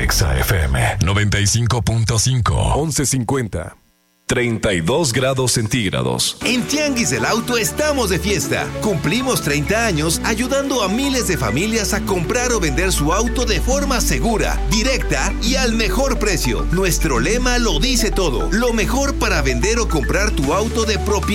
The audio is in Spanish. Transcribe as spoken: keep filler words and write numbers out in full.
Exa F M noventa y cinco punto cinco. once cincuenta. treinta y dos grados centígrados. En Tianguis del Auto estamos de fiesta. Cumplimos treinta años ayudando a miles de familias a comprar o vender su auto de forma segura, directa y al mejor precio. Nuestro lema lo dice todo. Lo mejor para vender o comprar tu auto de propiedad